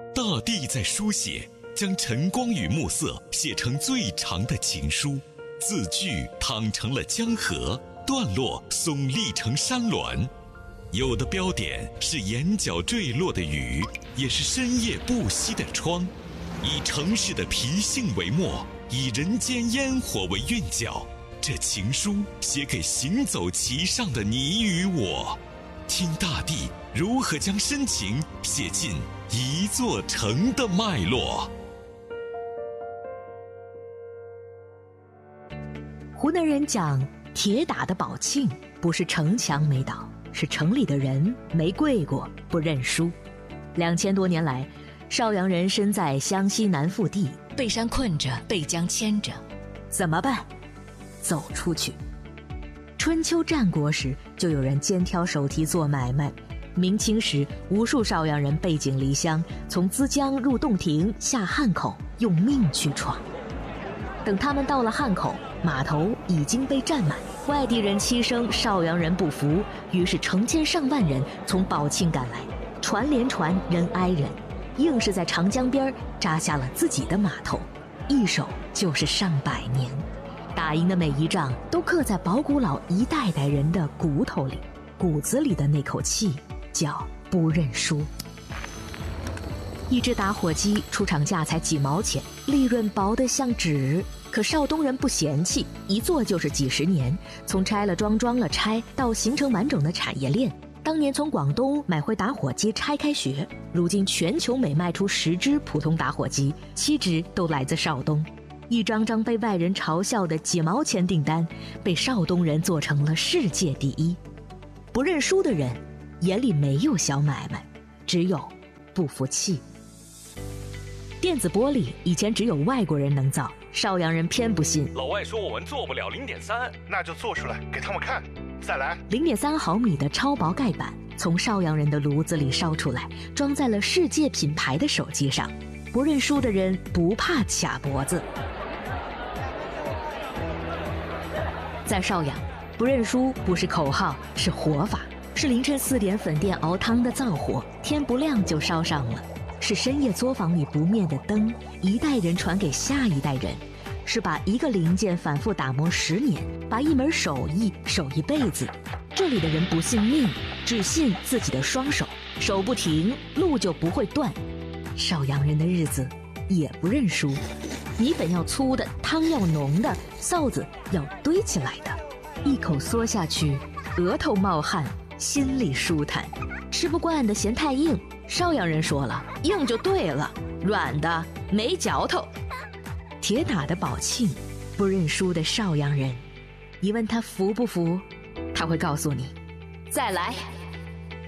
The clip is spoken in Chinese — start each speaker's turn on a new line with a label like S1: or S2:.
S1: 大地在书写，将晨光与暮色写成最长的情书，字句淌成了江河，段落耸立成山峦。有的标点是眼角坠落的雨，也是深夜不息的窗。以城市的脾性为墨，以人间烟火为韵脚，这情书写给行走其上的你与我。听大地如何将深情写进一座城的脉络。
S2: 湖南人讲铁打的宝庆，不是城墙没倒，是城里的人没跪过，不认输。2000多年来，邵阳人身在湘西南腹地，
S3: 被山困着，被江牵着，
S2: 怎么办？走出去。春秋战国时就有人肩挑手提做买卖，明清时无数邵阳人背井离乡，从资江入洞庭，下汉口，用命去闯。等他们到了汉口，码头已经被占满，外地人欺声，邵阳人不服，于是成千上万人从宝庆赶来，船连船，人挨人，硬是在长江边扎下了自己的码头，一守就是上百年。打赢的每一仗都刻在保古老一代代人的骨头里，骨子里的那口气叫不认输。一只打火机出厂价才几毛钱，利润薄得像纸，可邵东人不嫌弃，一做就是几十年，从拆了装装了拆到形成完整的产业链。当年从广东买回打火机拆开学，如今全球每卖出10只普通打火机，7只都来自邵东。一张张被外人嘲笑的几毛钱订单，被邵东人做成了世界第一。不认输的人眼里没有小买卖，只有不服气。电子玻璃以前只有外国人能造，邵阳人偏不信。
S4: 老外说我们做不了0.3，
S5: 那就做出来给他们看，再来。
S2: 0.3毫米的超薄盖板从邵阳人的炉子里烧出来，装在了世界品牌的手机上。不认输的人不怕卡脖子。在邵阳，不认输不是口号，是活法，是凌晨4点粉店熬汤的灶火，天不亮就烧上了，是深夜作坊里不灭的灯，一代人传给下一代人，是把一个零件反复打磨10年，把一门手艺守一辈子。这里的人不信命，只信自己的双手，手不停，路就不会断。邵阳人的日子也不认输，米粉要粗的，汤要浓的，臊子要堆起来的，一口嗦下去，额头冒汗，心里舒坦。吃不惯的嫌太硬，邵阳人说了，硬就对了，软的没嚼头。铁打的宝庆，不认输的邵阳人，你问他服不服，他会告诉你，再来。